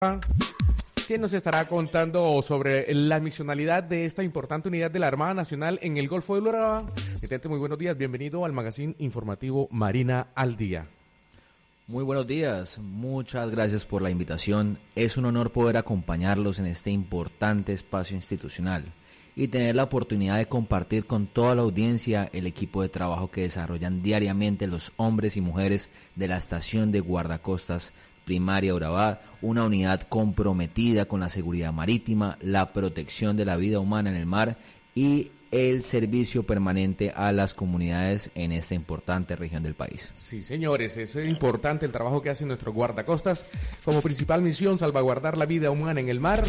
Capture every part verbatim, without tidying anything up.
quien nos estará contando sobre la misionalidad de esta importante unidad de la Armada Nacional en el Golfo del Urabá. Teniente, muy buenos días, bienvenido al magazine informativo Marina al Día. Muy buenos días, muchas gracias por la invitación. Es un honor poder acompañarlos en este importante espacio institucional y tener la oportunidad de compartir con toda la audiencia el equipo de trabajo que desarrollan diariamente los hombres y mujeres de la estación de guardacostas Primaria Urabá, una unidad comprometida con la seguridad marítima, la protección de la vida humana en el mar y el servicio permanente a las comunidades en esta importante región del país. Sí, señores, es importante el trabajo que hacen nuestros guardacostas, como principal misión salvaguardar la vida humana en el mar,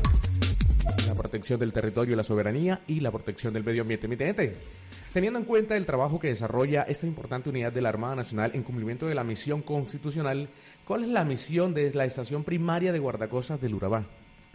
la protección del territorio y la soberanía y la protección del medio ambiente. Mi teniente, teniendo en cuenta el trabajo que desarrolla esta importante unidad de la Armada Nacional en cumplimiento de la misión constitucional, ¿cuál es la misión de la estación primaria de guardacostas del Urabá?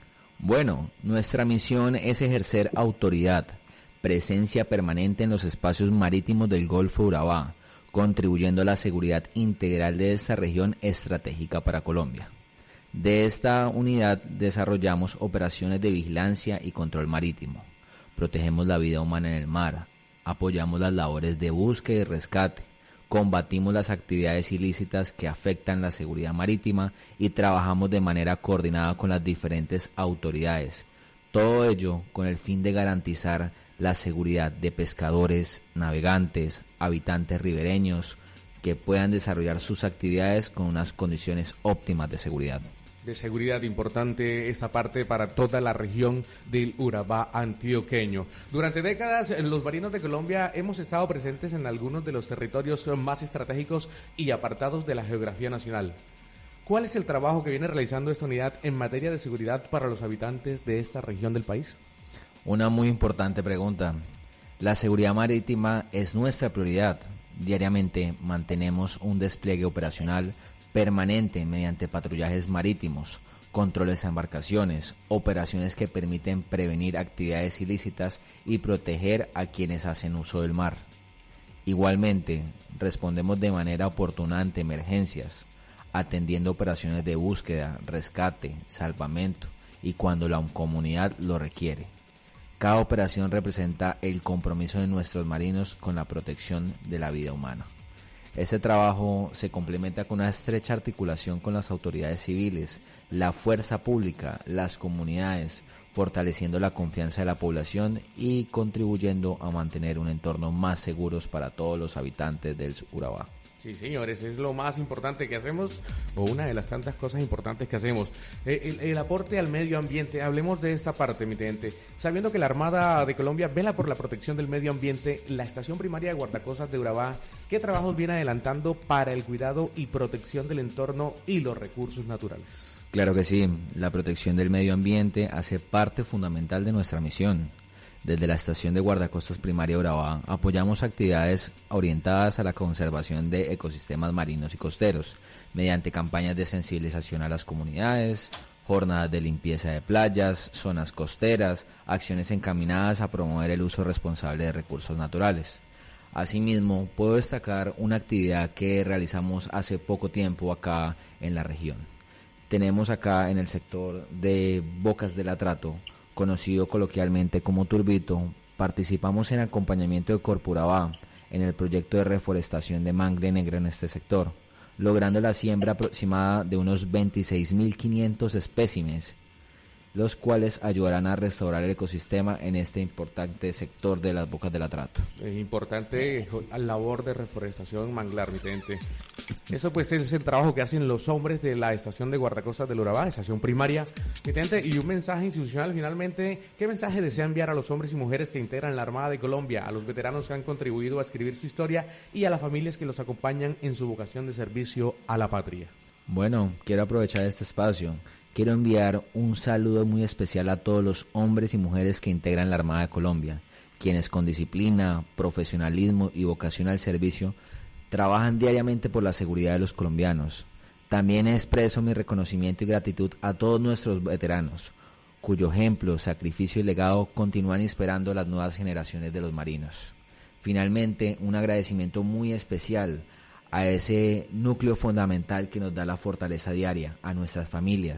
Bueno, nuestra misión es ejercer autoridad, presencia permanente en los espacios marítimos del Golfo Urabá, contribuyendo a la seguridad integral de esta región estratégica para Colombia. De esta unidad desarrollamos operaciones de vigilancia y control marítimo, protegemos la vida humana en el mar, apoyamos las labores de búsqueda y rescate, combatimos las actividades ilícitas que afectan la seguridad marítima y trabajamos de manera coordinada con las diferentes autoridades. Todo ello con el fin de garantizar la seguridad de pescadores, navegantes, habitantes ribereños que puedan desarrollar sus actividades con unas condiciones óptimas de seguridad. De seguridad importante esta parte para toda la región del Urabá antioqueño. Durante décadas, los marinos de Colombia hemos estado presentes en algunos de los territorios más estratégicos y apartados de la geografía nacional. ¿Cuál es el trabajo que viene realizando esta unidad en materia de seguridad para los habitantes de esta región del país? Una muy importante pregunta. La seguridad marítima es nuestra prioridad. Diariamente mantenemos un despliegue operacional permanente mediante patrullajes marítimos, controles a embarcaciones, operaciones que permiten prevenir actividades ilícitas y proteger a quienes hacen uso del mar. Igualmente, respondemos de manera oportuna ante emergencias, atendiendo operaciones de búsqueda, rescate, salvamento y cuando la comunidad lo requiere. Cada operación representa el compromiso de nuestros marinos con la protección de la vida humana. Este trabajo se complementa con una estrecha articulación con las autoridades civiles, la fuerza pública, las comunidades, fortaleciendo la confianza de la población y contribuyendo a mantener un entorno más seguro para todos los habitantes del Urabá. Sí, señores, es lo más importante que hacemos, o una de las tantas cosas importantes que hacemos. Eh, el, el aporte al medio ambiente, hablemos de esta parte, mi teniente. Sabiendo que la Armada de Colombia vela por la protección del medio ambiente, la estación primaria de guardacostas de Urabá, ¿qué trabajos viene adelantando para el cuidado y protección del entorno y los recursos naturales? Claro que sí, la protección del medio ambiente hace parte fundamental de nuestra misión. Desde la estación de guardacostas Primaria Urabá apoyamos actividades orientadas a la conservación de ecosistemas marinos y costeros, mediante campañas de sensibilización a las comunidades, jornadas de limpieza de playas, zonas costeras, acciones encaminadas a promover el uso responsable de recursos naturales. Asimismo, puedo destacar una actividad que realizamos hace poco tiempo acá en la región. Tenemos acá en el sector de Bocas del Atrato, conocido coloquialmente como Turbito, participamos en acompañamiento de Corpurabá en el proyecto de reforestación de mangle negro en este sector, logrando la siembra aproximada de unos veintiséis mil quinientos espécimes, los cuales ayudarán a restaurar el ecosistema en este importante sector de las Bocas del Atrato. Es importante labor de reforestación manglar, mi teniente. Eso pues es el trabajo que hacen los hombres de la estación de guardacostas del Urabá, estación primaria, mi teniente. Y un mensaje institucional finalmente, ¿qué mensaje desea enviar a los hombres y mujeres que integran la Armada de Colombia, a los veteranos que han contribuido a escribir su historia y a las familias que los acompañan en su vocación de servicio a la patria? Bueno, quiero aprovechar este espacio. Quiero enviar un saludo muy especial a todos los hombres y mujeres que integran la Armada de Colombia, quienes con disciplina, profesionalismo y vocación al servicio trabajan diariamente por la seguridad de los colombianos. También expreso mi reconocimiento y gratitud a todos nuestros veteranos, cuyo ejemplo, sacrificio y legado continúan inspirando a las nuevas generaciones de los marinos. Finalmente, un agradecimiento muy especial a ese núcleo fundamental que nos da la fortaleza diaria, a nuestras familias,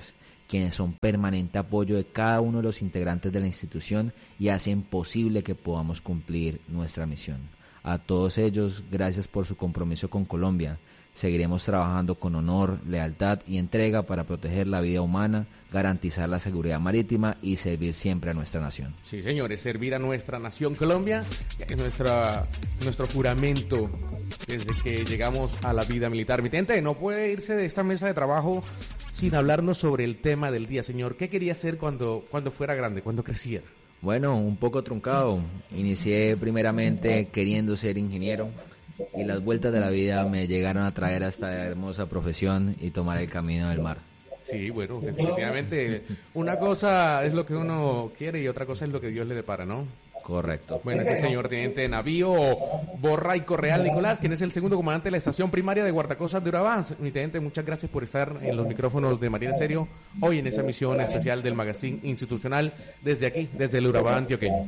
quienes son permanente apoyo de cada uno de los integrantes de la institución y hacen posible que podamos cumplir nuestra misión. A todos ellos, gracias por su compromiso con Colombia. Seguiremos trabajando con honor, lealtad y entrega para proteger la vida humana, garantizar la seguridad marítima y servir siempre a nuestra nación. Sí, señores, servir a nuestra nación Colombia es nuestra, nuestro juramento desde que llegamos a la vida militar. Mi teniente, no puede irse de esta mesa de trabajo sin hablarnos sobre el tema del día, señor. ¿Qué quería hacer cuando, cuando fuera grande, cuando creciera? Bueno, un poco truncado. Inicié primeramente queriendo ser ingeniero y las vueltas de la vida me llegaron a traer a esta hermosa profesión y tomar el camino del mar. Sí, bueno, definitivamente una cosa es lo que uno quiere y otra cosa es lo que Dios le depara, ¿no? Correcto. Bueno, es el señor teniente navío Borraico Real Nicolás, quien es el segundo comandante de la estación primaria de guardacostas de Urabá. Mi teniente, muchas gracias por estar en los micrófonos de Marina Estéreo hoy en esa misión especial del Magazine Institucional desde aquí, desde el Urabá antioqueño.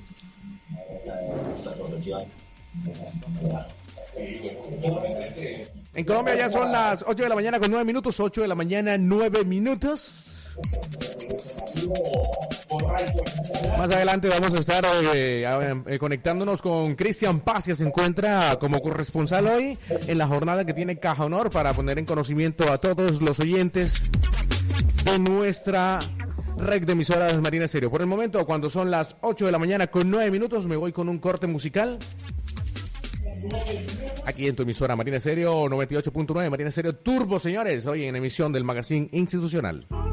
En Colombia ya son las ocho de la mañana con nueve minutos, ocho de la mañana, nueve minutos. Más adelante vamos a estar eh, eh, conectándonos con Cristian Paz, que se encuentra como corresponsal hoy en la jornada que tiene Caja Honor, para poner en conocimiento a todos los oyentes de nuestra red de emisoras Marina Estéreo. Por el momento, cuando son las ocho de la mañana con nueve minutos, me voy con un corte musical. Aquí en tu emisora Marina Estéreo noventa y ocho punto nueve, Marina Estéreo Turbo, señores, hoy en emisión del Magazine Institucional.